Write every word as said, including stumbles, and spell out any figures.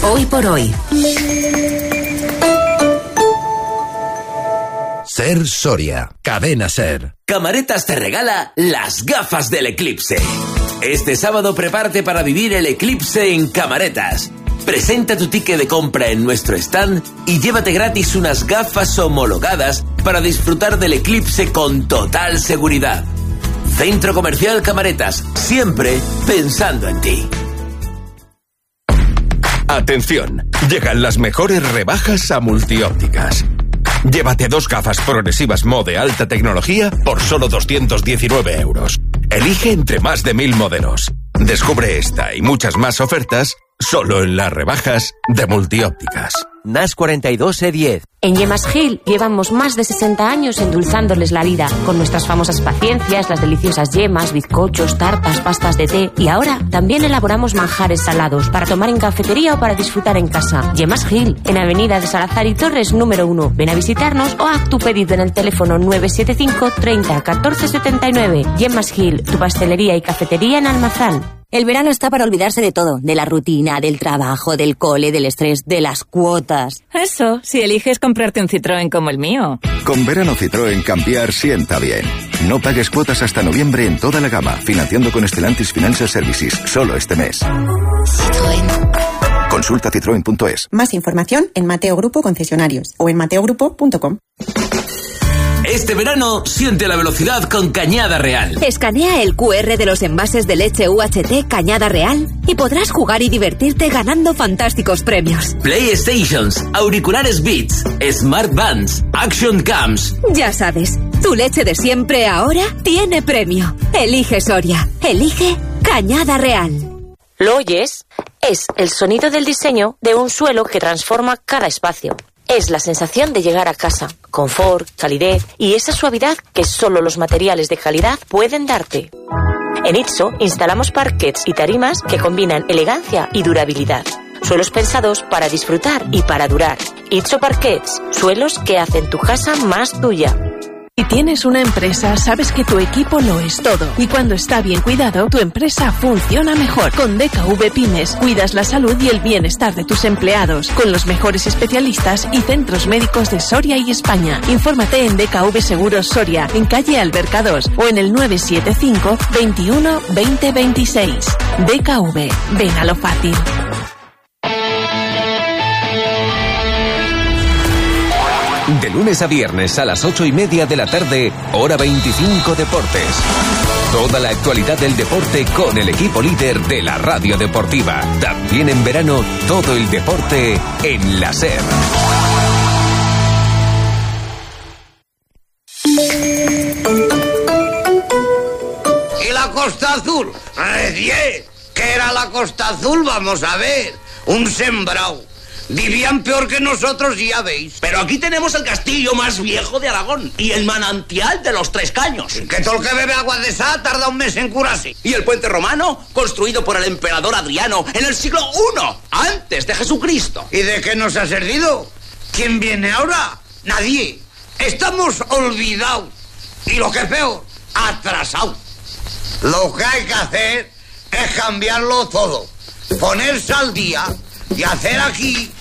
Hoy por hoy. Ser Soria, Cadena Ser. Camaretas te regala las gafas del eclipse. Este sábado prepárate para vivir el eclipse en Camaretas. Presenta tu ticket de compra en nuestro stand y llévate gratis unas gafas homologadas para disfrutar del eclipse con total seguridad. Centro Comercial Camaretas, siempre pensando en ti. Atención, llegan las mejores rebajas a Multiópticas. Llévate dos gafas progresivas Mode alta tecnología por solo doscientos diecinueve euros. Elige entre más de mil modelos. Descubre esta y muchas más ofertas solo en las rebajas de Multiópticas. N A S cuarenta y dos E diez. En Yemas Gil llevamos más de sesenta años endulzándoles la vida con nuestras famosas paciencias, las deliciosas yemas, bizcochos, tartas, pastas de té y ahora también elaboramos manjares salados para tomar en cafetería o para disfrutar en casa. Yemas Gil, en Avenida de Salazar y Torres número uno. Ven a visitarnos o haz tu pedido en el teléfono nueve siete cinco treinta catorce setenta y nueve. Yemas Gil, tu pastelería y cafetería en Almazán. El verano está para olvidarse de todo, de la rutina, del trabajo, del cole, del estrés, de las cuotas. Eso, si eliges comprarte un Citroën como el mío. Con verano Citroën cambiar sienta bien. No pagues cuotas hasta noviembre en toda la gama, financiando con Stellantis Financial Services, solo este mes. Citroën. Consulta citroen punto es. Más información en Mateo Grupo Concesionarios o en mateo grupo punto com. Este verano siente la velocidad con Cañada Real. Escanea el cu erre de los envases de leche U H T Cañada Real y podrás jugar y divertirte ganando fantásticos premios. PlayStations, auriculares Beats, Smart Bands, Action Cams. Ya sabes, tu leche de siempre ahora tiene premio. Elige Soria. Elige Cañada Real. ¿Lo oyes? Es el sonido del diseño de un suelo que transforma cada espacio. Es la sensación de llegar a casa, confort, calidez y esa suavidad que solo los materiales de calidad pueden darte. En Itso instalamos parquets y tarimas que combinan elegancia y durabilidad. Suelos pensados para disfrutar y para durar. Itso Parquets, suelos que hacen tu casa más tuya. Si tienes una empresa, sabes que tu equipo lo es todo. Y cuando está bien cuidado, tu empresa funciona mejor. Con D K V Pymes, cuidas la salud y el bienestar de tus empleados. Con los mejores especialistas y centros médicos de Soria y España. Infórmate en D K V Seguros Soria, en calle Alberca dos o en el nueve siete cinco, veintiuno, veinte, veintiséis. D K V, ven a lo fácil. De lunes a viernes a las ocho y media de la tarde, hora veinticinco Deportes. Toda la actualidad del deporte con el equipo líder de la radio deportiva. También en verano, todo el deporte en la SER. ¿Y la Costa Azul? ¡Recién! ¿Qué era la Costa Azul? Vamos a ver. Un sembrado. Vivían peor que nosotros, ya veis. Pero aquí tenemos el castillo más viejo de Aragón y el manantial de los Tres Caños. Que todo el que bebe agua de esa tarda un mes en curarse. Y el puente romano, construido por el emperador Adriano en el siglo primero, antes de Jesucristo. ¿Y de qué nos ha servido? ¿Quién viene ahora? Nadie. Estamos olvidados. Y lo que es peor, atrasados. Lo que hay que hacer es cambiarlo todo. Ponerse al día y hacer aquí